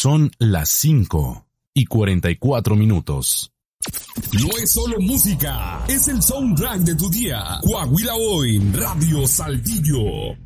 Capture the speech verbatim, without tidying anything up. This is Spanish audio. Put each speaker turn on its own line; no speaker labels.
Son las cinco y cuarenta y cuatro minutos.
No es solo música, es el soundtrack de tu día. Coahuila Hoy, Radio Saltillo.